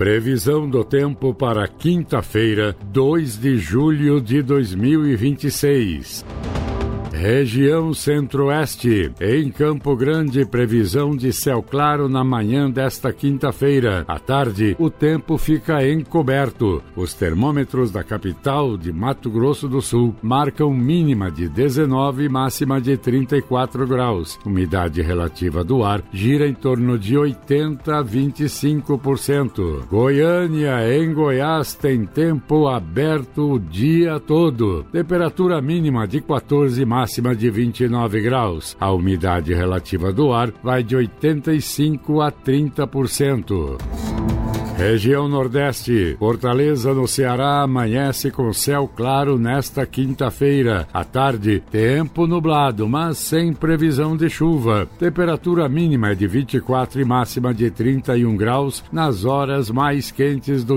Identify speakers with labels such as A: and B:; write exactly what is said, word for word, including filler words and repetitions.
A: Previsão do tempo para quinta-feira, dois de julho de dois mil e vinte e seis. Região Centro-Oeste. Em Campo Grande, previsão de céu claro na manhã desta quinta-feira. À tarde, o tempo fica encoberto. Os termômetros da capital de Mato Grosso do Sul marcam mínima de dezenove e máxima de trinta e quatro graus. Umidade relativa do ar gira em torno de oitenta a vinte e cinco por cento. Goiânia, em Goiás, tem tempo aberto o dia todo. Temperatura mínima de quatorze, máxima de vinte e nove graus. A umidade relativa do ar vai de oitenta e cinco a trinta por cento. Região Nordeste. Fortaleza, no Ceará, amanhece com céu claro nesta quinta-feira. À tarde, tempo nublado, mas sem previsão de chuva. Temperatura mínima é de vinte e quatro e máxima de trinta e um graus nas horas mais quentes do